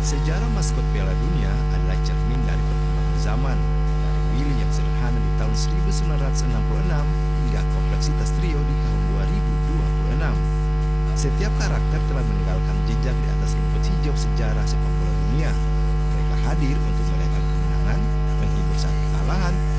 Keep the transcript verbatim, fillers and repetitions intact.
Sejarah maskot Piala Dunia adalah cermin dari perkembangan zaman, dari Willy yang sederhana di tahun seribu sembilan ratus enam puluh enam hingga kompleksitas trio di tahun dua ribu dua puluh enam. Setiap karakter telah meninggalkan jejak di atas rumput hijau sejarah sepak bola dunia. Mereka hadir untuk merayakan kemenangan, menghibur saat kekalahan,